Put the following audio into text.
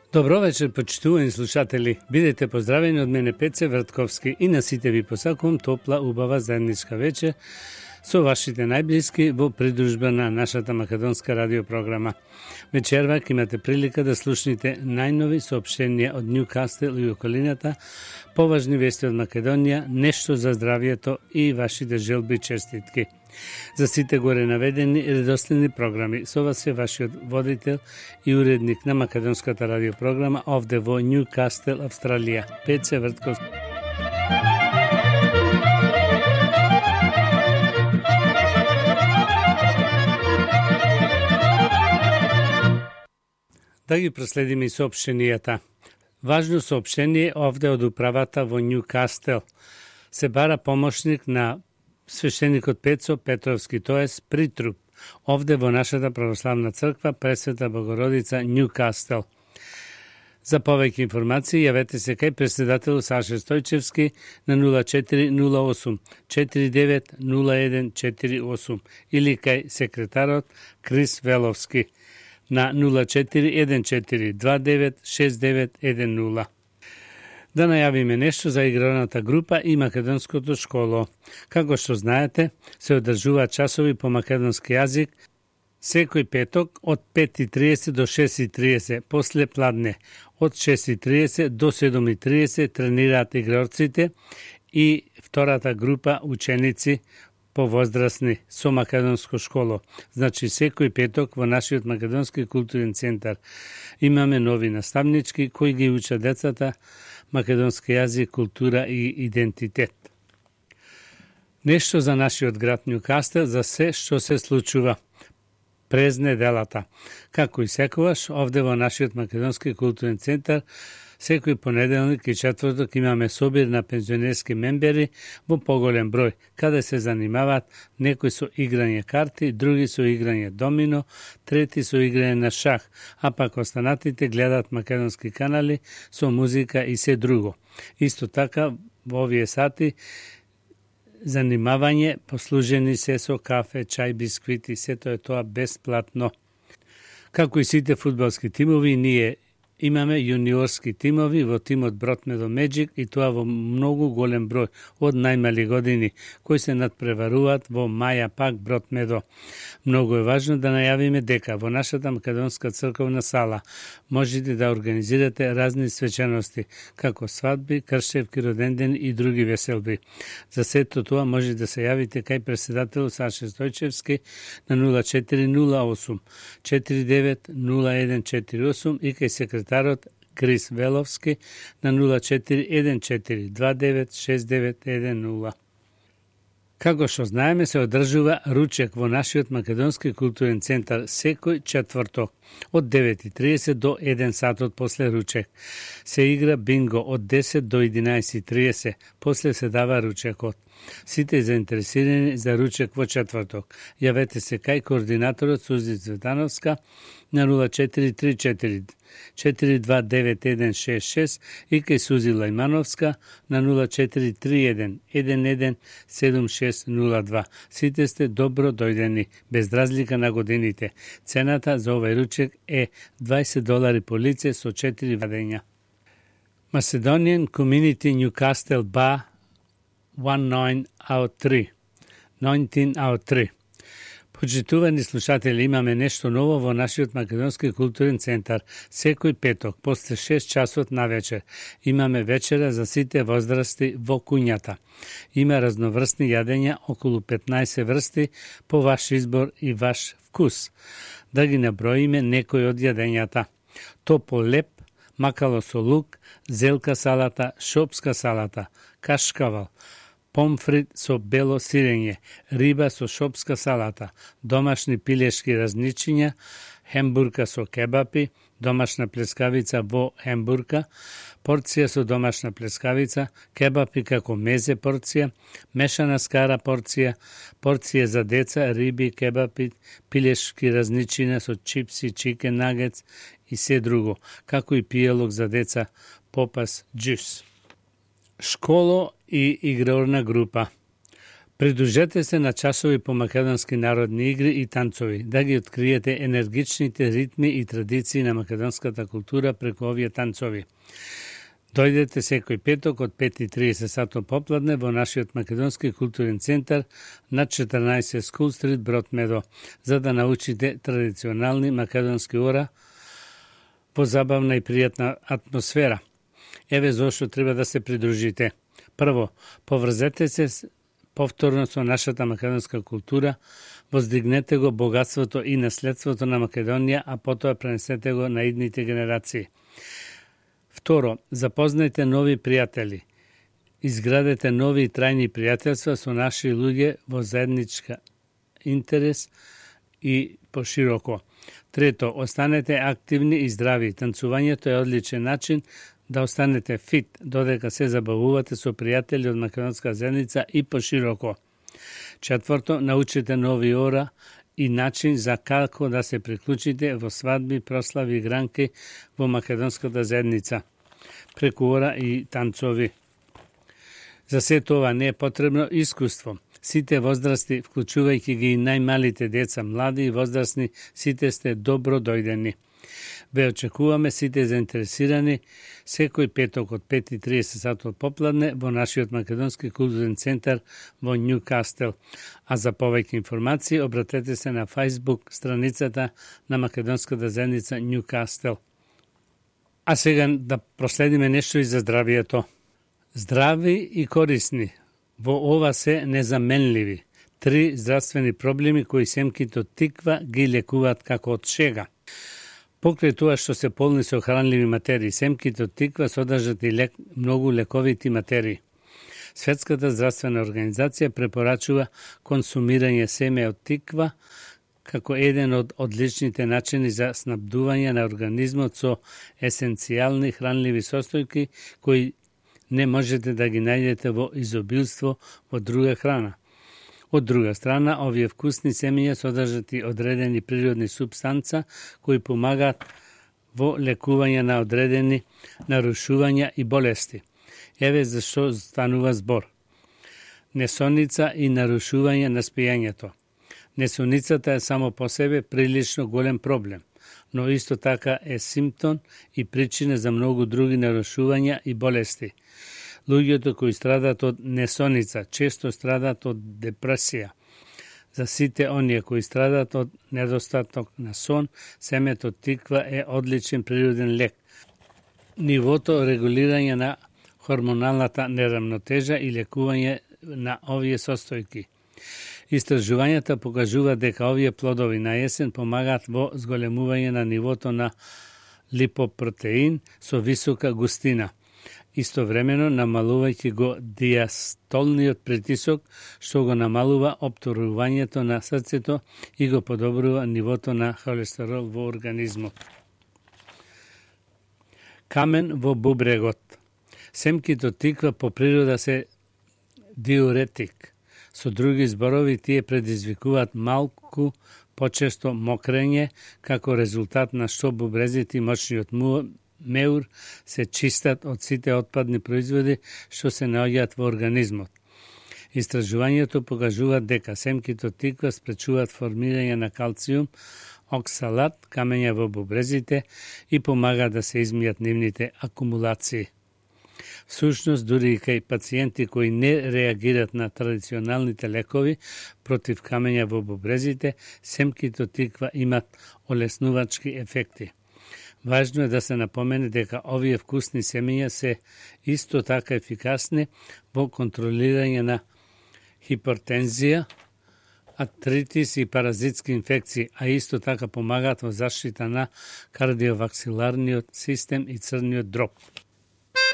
Добро вечер, почитувани слушатели. Бидете поздравени од мене Пеце Вртковски и на сите ви посакувам топла, убава заедничка вечер со вашите најблиски во придружба на нашата македонска радиопрограма. Вечерва ќе имате прилика да слушнете најнови соопштенија од Нјукастел и околината, поважни вести од Македонија, нешто за здравието и вашите желби и честитки. За сите горе наведени редоследни програми, со вас е вашиот водител и уредник на македонската радиопрограма овде во Нјукастел, Австралија, Пеце Вртковски. Да ги проследиме и соопштенијата. Важно соопштение овде од управата во Нјукастел. Се бара помошник на свештеникот Пецо Петровски, тоест притруп, овде во нашата православна црква Пресвета Богородица Нјукастел. За повеќе информации јавете се кај председател Саше Стојчевски на 0408 490148 или кај секретарот Крис Веловски на 0414 296910. Да најавиме нешто за игралната група и македонското школо. Како што знаете, се одржуваат часови по македонски јазик секој петок од 5:30 до 6:30 после пладне. Од 6:30 до 7:30 тренираат игралците и втората група ученици повозрастни со македонско школо. Значи секој петок во нашиот македонски културен центар имаме нови наставнички кои ги учат децата македонски јазик, култура и идентитет. Нешто за нашиот град Нјукастел, за се што се случува през неделата. Како и секогаш, овде во нашиот македонски културен центар, секој понеделник и четврток имаме собир на пензионерски мембери во поголем број, каде се занимаваат некои со играње карти, други со играње домино, трети со играње на шах, а пак останатите гледаат македонски канали со музика и се друго. Исто така, во овие сати, занимавање послужени се со кафе, чај, бисквити, сето е тоа бесплатно. Како и сите фудбалски тимови, ние имаме јуниорски тимови во тимот Бротмедо Меджик и тоа во многу голем број од најмали години, кои се надпреваруваат во Маја Пак Бротмедо. Многу е важно да најавиме дека во нашата македонска црковна сала можете да организирате разни свечености, како свадби, кршевки, родендени и други веселби. За сето тоа може да се јавите кај председател Саше Стојчевски на 0408 490148 и кај секретарот Крис Веловски на 0414 296910. Како што знаеме, се одржува ручек во нашиот македонски културен центар секој четврток од 9:30 до 1 сатот после ручек. Се игра бинго од 10 до 11:30, после се дава ручекот. Сите заинтересирани за ручек во четврток, јавете се кај координаторот Сузи Цветановска на 0434 429166 и кај Сузи Лајмановска на 0431 11 7602. Сите сте добро дојдени, без разлика на годините. Цената за овај ручек е $20 по лице со 4 вадења. Macedonian Community Newcastle Bar 1903. Почитувани слушатели, имаме нешто ново во нашиот македонски културен центар. Секој петок, после 6 часот на вечер, имаме вечера за сите возрасти во куњата. Има разноврстни јадења, околу 15 врсти, по ваш избор и ваш вкус. Да ги наброиме некои од јадењата. Топол леп, макало со лук, зелка салата, шопска салата, кашкавал, помфрит со бело сирење, риба со шопска салата, домашни пилешки разничиња, хембурка со кебапи, домашна плескавица во хембурка, порција со домашна плескавица, кебапи како мезе порција, мешана скара порција, порција за деца, риби, кебапи, пилешки разничина со чипси, чикен нагетс и се друго, како и пиелок за деца, попас, джус. Школо и игрална група. Придружете се на часови по македонски народни игри и танцови, да ги откриете енергичните ритми и традиции на македонската култура преку овие танцови. Дојдете секој петок од 5:30 сато попладне во нашиот македонски културен центар на 14 School Street, Брод Медо, за да научите традиционални македонски ора во забавна и пријатна атмосфера. Еве зошто треба да се придружите. Прво, поврзете се повторно со нашата македонска култура, воздигнете го богатството и наследството на Македонија, а потоа пренесете го на идните генерации. Второ, запознајте нови пријатели. Изградете нови и трајни пријателства со наши луѓе во заедничка интерес и пошироко. Трето, останете активни и здрави. Танцувањето е одличен начин да останете фит, додека се забавувате со пријатели од македонска заедница и пошироко. Четврто, научите нови ора и начин за како да се приклучите во свадби, прослави и гранки во македонската заедница, преку ора и танцови. За се тоа не е потребно искуство. Сите возрасти, вклучувајќи ги и најмалите деца, млади и возрастни, сите сте добро дојдени. Ве очекуваме сите заинтересирани секој петок од 5:30 сато попладне во нашиот македонски културен центар во Нјукастел. А за повеќе информации обратете се на Facebook страницата на македонската заедница Нјукастел. А сега да проследиме нешто и за здравието. Здрави и корисни. Во ова се незаменливи 3 здравствени проблеми кои семките од тиква ги лекуваат како од шега. Покрај тоа што се полни со хранливи материи, семките од тиква содржат и многу лековити материи. Светската здравствена организација препорачува консумирање семе од тиква како еден од одличните начини за снабдување на организмот со есенцијални хранливи состојки кои не можете да ги најдете во изобилство во друга храна. Од друга страна, овие вкусни семења содржат и одредени природни супстанца кои помагаат во лекување на одредени нарушувања и болести. Еве зашто станува збор. Несоница и нарушување на спијањето. Несоницата е само по себе прилично голем проблем, но исто така е симптом и причина за многу други нарушувања и болести. Луѓето кои страдаат од несоница често страдаат од депресија. За сите оние кои страдаат од недостаток на сон, семето од тиква е одличен природен лек. Нивото регулирање на хормоналната неравнотежа и лекување на овие состојки. Истражувањата покажуваат дека овие плодови на есен помагаат во зголемување на нивото на липопротеин со висока густина, истовремено намалувајќи го диастолниот притисок, што го намалува опторувањето на срцето и го подобрува нивото на холестерол во организмот. Камен во бубрегот. Семките од тиква по природа се диуретик. Со други зборови, тие предизвикуваат малку почесто мокрење, како резултат на што бубрезите и мочниот меур се чистат од сите отпадни производи што се наоѓаат во организмот. Истражувањето покажуваат дека семките од тиква спречуваат формирање на калциум, оксалат, камења во бубрезите и помагаат да се измијат нивните акумулации. Всушност, дури и кај пациенти кои не реагират на традиционалните лекови против камења во бубрезите, семките од тиква имат олеснувачки ефекти. Важно е да се напомене дека овие вкусни семења се исто така ефикасни во контролирање на хипертензија, артритис и паразитски инфекции, а исто така помагаат во заштита на кардиоваксиларниот систем и црниот дроб.